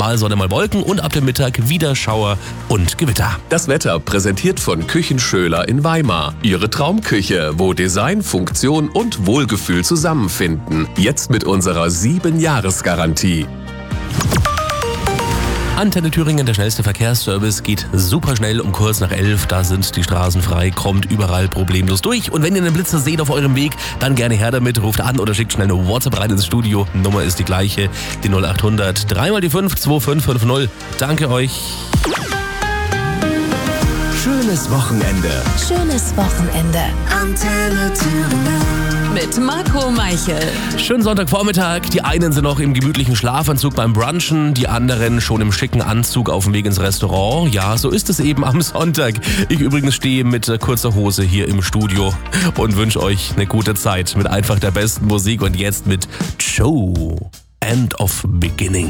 mal Sonne, mal Wolken und ab dem Mittag wieder Schauer und Gewitter. Das Wetter präsentiert von Küchenschöler in Weimar. Ihre Traumküche, wo Design, Funktion und Wohlgefühl zusammenfinden. Jetzt mit unserer 7-Jahres-Garantie. Antenne Thüringen, der schnellste Verkehrsservice, geht super schnell um kurz nach 11. Da sind die Straßen frei, kommt überall problemlos durch. Und wenn ihr einen Blitzer seht auf eurem Weg, dann gerne her damit, ruft an oder schickt schnell eine WhatsApp rein ins Studio. Nummer ist die gleiche, die 0800 3 mal die 5 2550. Danke euch. Schönes Wochenende. Schönes Wochenende. Antenne Thüringen. Mit Marco Meichel. Schönen Sonntagvormittag. Die einen sind noch im gemütlichen Schlafanzug beim Brunchen, die anderen schon im schicken Anzug auf dem Weg ins Restaurant. Ja, so ist es eben am Sonntag. Ich übrigens stehe mit kurzer Hose hier im Studio und wünsche euch eine gute Zeit mit einfach der besten Musik und jetzt mit Joe, End of Beginning.